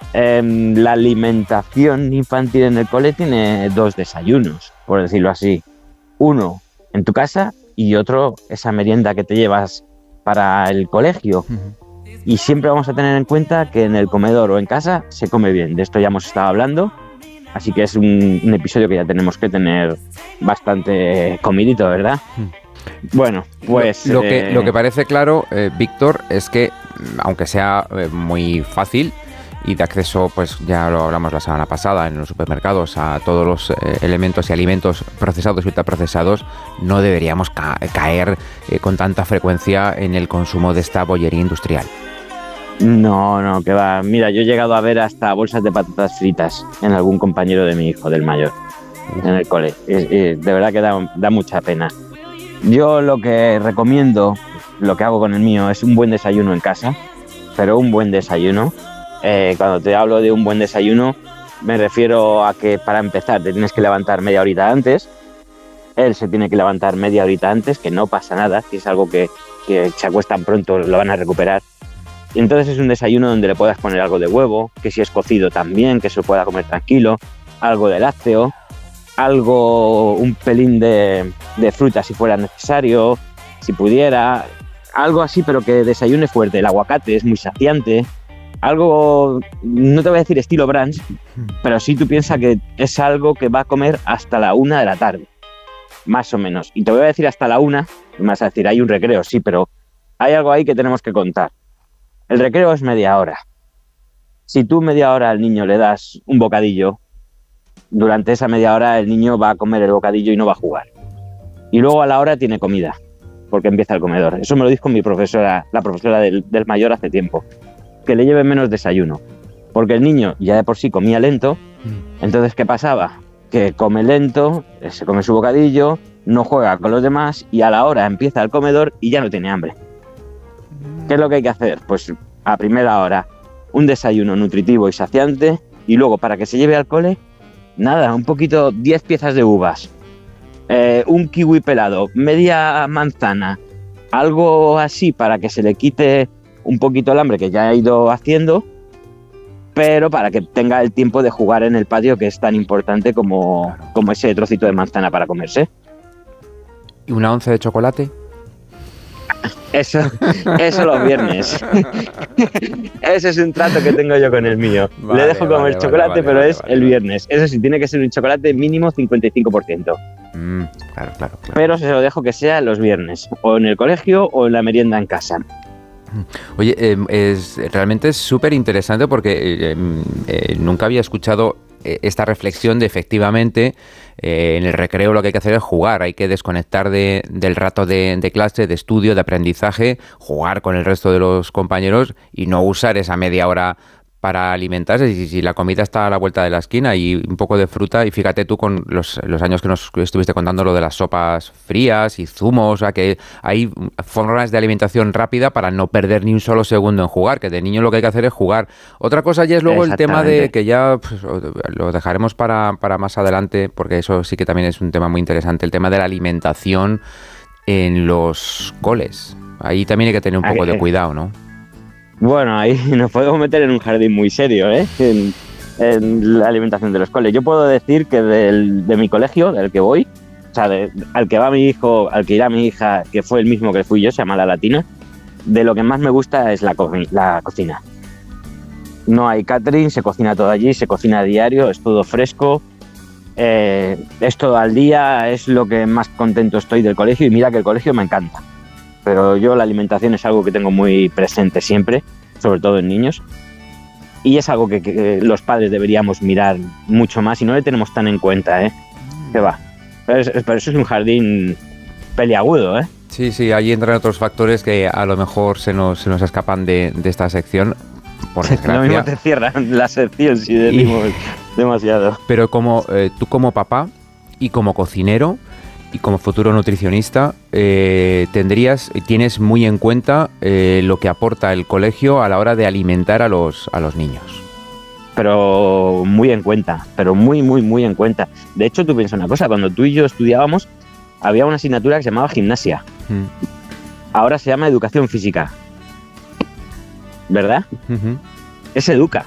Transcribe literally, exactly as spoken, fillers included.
Eh, la alimentación infantil en el cole tiene dos desayunos, por decirlo así. Uno en tu casa y otro esa merienda que te llevas para el colegio. Uh-huh. Y siempre vamos a tener en cuenta que en el comedor o en casa se come bien. De esto ya hemos estado hablando, así que es un, un episodio que ya tenemos que tener bastante comidito, ¿verdad? Uh-huh. Bueno, pues... Lo, lo, eh... que, lo que parece claro, eh, Víctor, es que, aunque sea eh, muy fácil y de acceso, pues ya lo hablamos la semana pasada en los supermercados, a todos los eh, elementos y alimentos procesados y ultraprocesados, no deberíamos ca- caer eh, con tanta frecuencia en el consumo de esta bollería industrial. No, no, que va. Mira, yo he llegado a ver hasta bolsas de patatas fritas en algún compañero de mi hijo, del mayor, en el cole. Es, es, de verdad que da, da mucha pena. Yo lo que recomiendo, lo que hago con el mío, es un buen desayuno en casa, pero un buen desayuno. Eh, cuando te hablo de un buen desayuno, me refiero a que para empezar te tienes que levantar media horita antes. Él se tiene que levantar media horita antes, que no pasa nada, que es algo que, que se acuestan pronto, lo van a recuperar. Y entonces es un desayuno donde le puedas poner algo de huevo, que si es cocido también, que se pueda comer tranquilo, algo de lácteo, algo, un pelín de, de fruta si fuera necesario, si pudiera, algo así, pero que desayune fuerte. El aguacate es muy saciante, algo, no te voy a decir estilo brunch, pero sí tú piensas que es algo que va a comer hasta la una de la tarde, más o menos. Y te voy a decir hasta la una, y me vas a decir, hay un recreo, sí, pero hay algo ahí que tenemos que contar. El recreo es media hora. Si tú media hora al niño le das un bocadillo, durante esa media hora el niño va a comer el bocadillo y no va a jugar. Y luego a la hora tiene comida, porque empieza el comedor. Eso me lo dijo mi profesora, la profesora del, del mayor hace tiempo, que le lleve menos desayuno, porque el niño ya de por sí comía lento. Entonces, ¿qué pasaba? Que come lento, se come su bocadillo, no juega con los demás y a la hora empieza el comedor y ya no tiene hambre. ¿Qué es lo que hay que hacer? Pues a primera hora un desayuno nutritivo y saciante, y luego para que se lleve al cole, nada, un poquito, diez piezas de uvas, eh, un kiwi pelado, media manzana, algo así para que se le quite un poquito el hambre que ya ha ido haciendo, pero para que tenga el tiempo de jugar en el patio, que es tan importante como, como ese trocito de manzana para comerse. ¿Y una once de chocolate? Eso, eso los viernes. Ese es un trato que tengo yo con el mío. Vale, Le dejo comer vale, chocolate, vale, pero vale, es vale, el vale. viernes. Eso sí, tiene que ser un chocolate mínimo cincuenta y cinco por ciento. Mm, claro, claro, claro. Pero se lo dejo que sea los viernes, o en el colegio o en la merienda en casa. Oye, eh, es, realmente es súper interesante porque eh, eh, nunca había escuchado eh, esta reflexión de efectivamente eh, en el recreo lo que hay que hacer es jugar, hay que desconectar de, del rato de, de clase, de estudio, de aprendizaje, jugar con el resto de los compañeros y no usar esa media hora para alimentarse. Si, si la comida está a la vuelta de la esquina y un poco de fruta, y fíjate tú con los, los años que nos estuviste contando lo de las sopas frías y zumos, o sea que hay formas de alimentación rápida para no perder ni un solo segundo en jugar, que de niño lo que hay que hacer es jugar. Otra cosa ya es luego el tema de que ya pues, lo dejaremos para, para más adelante, porque eso sí que también es un tema muy interesante, el tema de la alimentación en los coles. Ahí también hay que tener un poco de cuidado, ¿no? Bueno, ahí nos podemos meter en un jardín muy serio, ¿eh? En, en la alimentación de los coles. Yo puedo decir que del, de mi colegio, del que voy, o sea, de, al que va mi hijo, al que irá mi hija, que fue el mismo que fui yo, se llama La Latina, de lo que más me gusta es la, co- la cocina. No hay catering, se cocina todo allí, se cocina a diario, es todo fresco, eh, es todo al día, es lo que más contento estoy del colegio, y mira que el colegio me encanta. Pero yo la alimentación es algo que tengo muy presente siempre, sobre todo en niños, y es algo que, que los padres deberíamos mirar mucho más y no le tenemos tan en cuenta, ¿eh? Que va. Pero, es, pero eso es un jardín peliagudo, ¿eh? Sí, sí, ahí entran otros factores que a lo mejor se nos, se nos escapan de, de esta sección, por desgracia. Lo mismo te cierran la sección si decimos y... demasiado. Pero como eh, tú como papá y como cocinero y como futuro nutricionista, eh, tendrías, tienes muy en cuenta eh, lo que aporta el colegio a la hora de alimentar a los, a los niños. Pero muy en cuenta, pero muy, muy, muy en cuenta. De hecho, tú piensas una cosa, cuando tú y yo estudiábamos, había una asignatura que se llamaba gimnasia. Mm. Ahora se llama educación física. ¿Verdad? Uh-huh. Es educa.